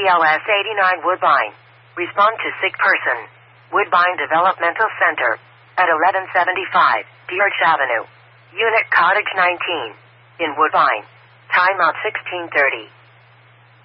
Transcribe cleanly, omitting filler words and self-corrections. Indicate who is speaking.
Speaker 1: BLS 89 Woodbine. Respond to sick person. Woodbine Developmental Center. At 1175 Dearch Avenue. Unit Cottage 19. In Woodbine. Time out 16:30.